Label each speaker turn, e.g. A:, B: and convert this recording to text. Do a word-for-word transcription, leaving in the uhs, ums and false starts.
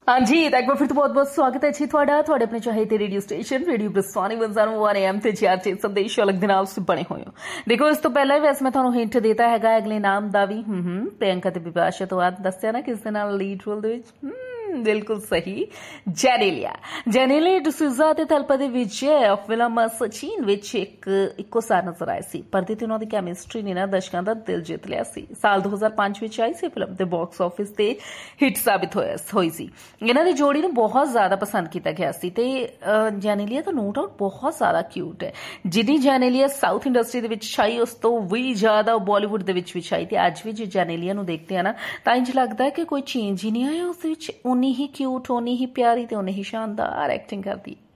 A: हाँ जी, तो एक बार फिर तो बहुत बहुत स्वागत है जी ਤੁਹਾਡਾ ਤੁਹਾਡੇ ਆਪਣੇ ਚਾਹੀਦੇ ਰੇਡੀਓ ਸਟੇਸ਼ਨ ਰੇਡੀਓ ਬਰਸਾਨੀ ਇੱਕ ਸੌ ਇੱਕ ਐਮ ਤੇ ਚਾਰ ਸੰਦੇਸ਼ ਅਲੱਗ ਦੇ ਨਾਲ ਤੁਸੀਂ ਬਣੇ ਹੋਏ ਹੋ। ਦੇਖੋ ਇਸ ਤੋਂ ਪਹਿਲਾਂ ਵੀ ਵੈਸੇ ਮੈਂ ਤੁਹਾਨੂੰ ਹਿੰਟ ਦਿੱਤਾ ਹੈਗਾ ਅਗਲੇ ਨਾਮ ਦਾ ਵੀ ਹੂੰ ਹੂੰ ਪ੍ਰਿਯੰਕਾ ਤੇ ਵਿਭਾਸ਼ਾ ਤੋਂ ਬਾਅਦ ਦੱਸਿਆ ਨਾ ਕਿਸ ਦੇ ਨਾਲ ਲੀਡ ਰੋਲ ਦੇ ਵਿੱਚ बिल्कुल सही जेनेलिया जेनेलिया डिसूजा ते थलपा दे विजय फिल्म सचिन विच एक इक्को सार नजर आए सी परदे ते उन्हां दी केमिस्ट्री ने ना दर्शकां दा दिल जित लिया सी। साल दो हज़ार पांच विच आई सी फिल्म ते बॉक्स ऑफिस ते हिट साबित होया होई सी। इन्हां दी जोड़ी नूं बहुत ज्यादा पसंद किया गया सी ते जेनेलिया दा नो डाउट बहुत ज्यादा क्यूट है। जिन्नी जेनेलिया साउथ इंडस्ट्री दे विच छाई उस तो भी ज्यादा बॉलीवुड दे विच भी छाई ते अज भी जे जेनेलिया नूं देखते हैं ना तां इंज लगदा है कि कोई चेंज ही नहीं आया उस विच। उन्नी ही क्यूट उन्नी ही प्यारी ते उन्नी ही शानदार एक्टिंग करती।